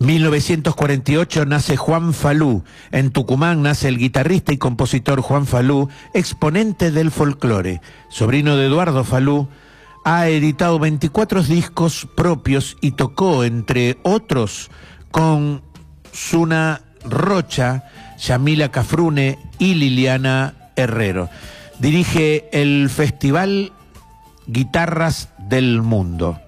1948 nace Juan Falú. En Tucumán nace el guitarrista y compositor Juan Falú, exponente del folclore. Sobrino de Eduardo Falú, ha editado 24 discos propios y tocó, entre otros, con Zuna Rocha, Yamila Cafrune y Liliana Herrero. Dirige el Festival Guitarras del Mundo.